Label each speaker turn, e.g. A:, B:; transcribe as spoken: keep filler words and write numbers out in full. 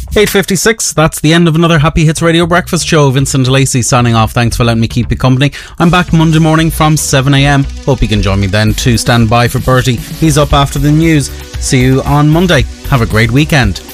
A: eight fifty-six, that's the end of another Happy Hits Radio Breakfast Show. Vincent Lacey signing off. Thanks for letting me keep you company. I'm back Monday morning from seven a m. Hope you can join me then to stand by for Bertie. He's up after the news. See you on Monday. Have a great weekend.